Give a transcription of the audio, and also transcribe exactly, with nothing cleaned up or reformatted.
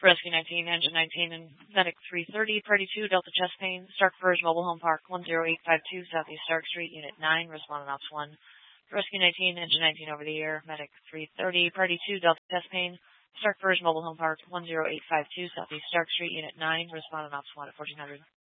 Rescue nineteen, Engine nineteen, and Medic three thirty, Party two, Delta Chest Pain, Stark Verge Mobile Home Park, one zero eight five two, Southeast Stark Street, Unit nine, responding Ops one. Rescue nineteen, Engine nineteen over the air, Medic three thirty, Party two, Delta Chest Pain, Stark Verge Mobile Home Park, one zero eight five two, Southeast Stark Street, Unit nine, responding Ops one at fourteen hundred.